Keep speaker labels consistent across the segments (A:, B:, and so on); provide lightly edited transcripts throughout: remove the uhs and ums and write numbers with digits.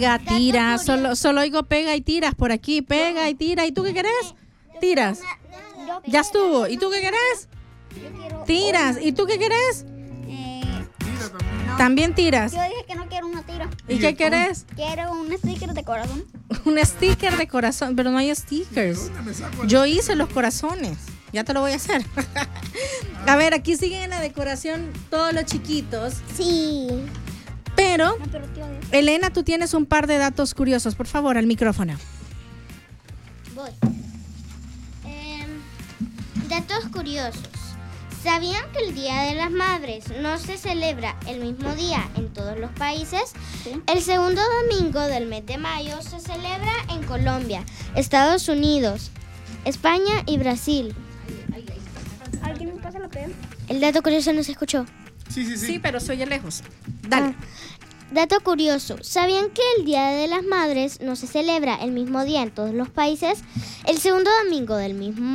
A: Tira, solo oigo pega y tiras por aquí, pega y tira. ¿Y tú qué querés? Tiras. Ya estuvo. ¿Y tú qué querés? Tiras. ¿Y tú qué querés? También tiras.
B: Yo dije que no quiero una tira.
A: ¿Y qué querés?
B: Quiero un sticker de corazón.
A: Un sticker de corazón, pero no hay stickers. Yo hice los corazones. Ya te lo voy a hacer. A ver, aquí siguen en la decoración todos los chiquitos.
B: Sí.
A: Pero, Elena, tú tienes un par de datos curiosos. Por favor, al micrófono.
B: Voy. Datos curiosos. ¿Sabían que el Día de las Madres no se celebra el mismo día en todos los países? Sí. El segundo domingo del mes de mayo se celebra en Colombia, Estados Unidos, España y Brasil. ¿Alguien me pasa la pega? El dato curioso no se escuchó.
A: Sí, pero se oye lejos. Dale.
B: Dato curioso. ¿Sabían que el Día de las Madres no se celebra el mismo día en todos los países? El segundo domingo del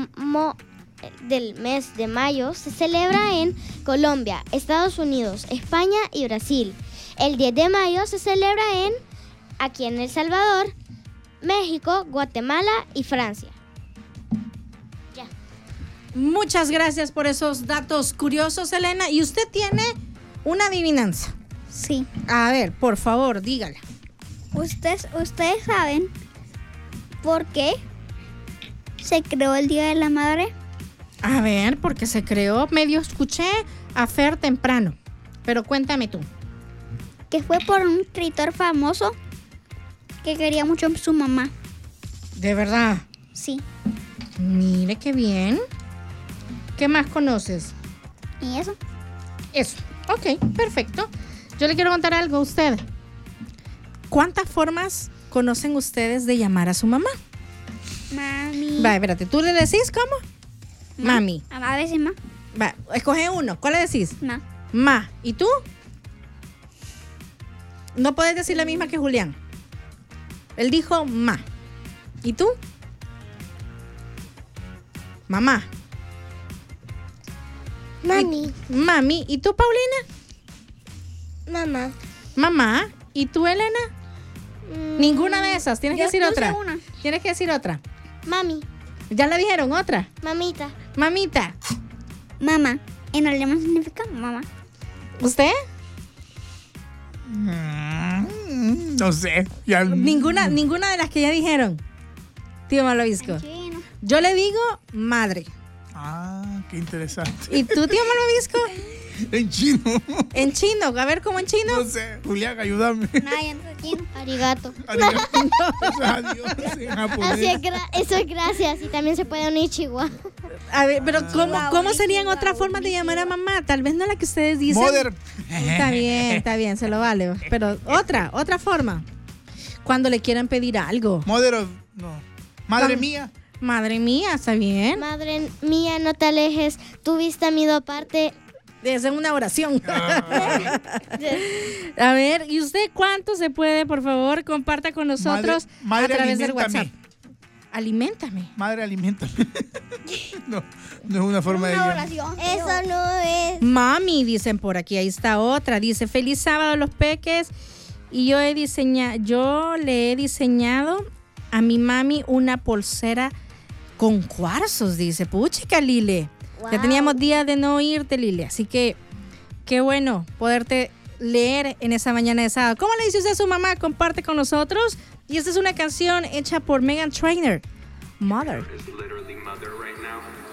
B: mes de mayo se celebra en Colombia, Estados Unidos, España y Brasil. El 10 de mayo se celebra aquí en El Salvador, México, Guatemala y Francia. Ya.
A: Muchas gracias por esos datos curiosos, Elena. ¿Y usted tiene una adivinanza?
B: Sí.
A: A ver, por favor, dígala.
B: ¿Ustedes saben por qué se creó el Día de la Madre?
A: A ver, porque se creó, medio escuché a Fer temprano, pero cuéntame tú.
B: Que fue por un escritor famoso que quería mucho a su mamá.
A: ¿De verdad?
B: Sí.
A: Mire qué bien. ¿Qué más conoces?
B: ¿Y eso?
A: Eso, ok, perfecto. Yo le quiero contar algo a usted. ¿Cuántas formas conocen ustedes de llamar a su mamá?
B: Mami.
A: Va, espérate, ¿tú le decís cómo? Mami.
B: A veces ma.
A: Va, escoge uno. ¿Cuál le decís?
B: Ma.
A: Ma. ¿Y tú? No puedes decir la misma que Julián. Él dijo ma. ¿Y tú? Mamá.
B: Mami.
A: Mami. ¿Y tú, Paulina?
B: Mamá.
A: Mamá. ¿Y tú, Elena? Ninguna de esas. Tienes que decir otra.
B: Sé una.
A: Tienes que decir otra.
B: Mami.
A: ¿Ya le dijeron otra?
B: Mamita.
A: Mamita.
B: Mamá. En alemán significa mamá.
A: ¿Usted?
C: No sé. Ya...
A: Ninguna de las que ya dijeron. Tío Malvavisco. Yo le digo madre.
C: Ah, qué interesante.
A: ¿Y tú, tío Malvavisco?
C: En chino.
A: ¿En chino? A ver, ¿cómo en chino?
C: No sé. Julián, ayúdame.
B: Arigato.
C: Arigato. Eso es adiós en japonés.
B: Eso es gracias. Y también se puede unir chihuahua.
A: A ver, pero ¿cómo serían otras formas de llamar a mamá? Tal vez no la que ustedes dicen.
C: Mother.
A: Está bien, se lo vale. Pero otra forma. Cuando le quieran pedir algo.
C: Mother of... No. Madre mía.
A: Madre mía, ¿está bien?
B: Madre mía, no te alejes. Tu vista me dio parte.
A: Debe ser una oración. A ver, ¿y usted cuánto se puede, por favor? Comparta con nosotros
C: madre,
A: a través del WhatsApp. Aliméntame.
C: Madre, aliméntame. No es una forma de
B: oración. Eso no es.
A: Mami, dicen por aquí. Ahí está otra. Dice, feliz sábado los peques. Y yo le he diseñado a mi mami una pulsera con cuarzos, dice. Puchica, Lile. Wow. Ya teníamos días de no oírte, Lile. Así que, qué bueno poderte leer en esa mañana de sábado. ¿Cómo le dice usted a su mamá? Comparte con nosotros. Y esta es una canción hecha por Meghan Trainor, Mother.